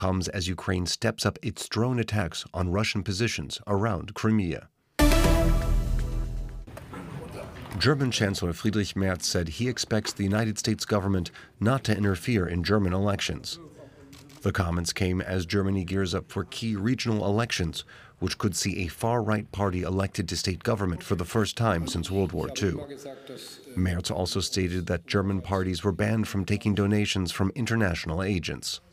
comes as Ukraine steps up its drone attacks on Russian positions around Crimea. German Chancellor Friedrich Merz said he expects the United States government not to interfere in German elections. The comments came as Germany gears up for key regional elections, which could see a far-right party elected to state government for the first time since World War II. Merz also stated that German parties were banned from taking donations from international agents.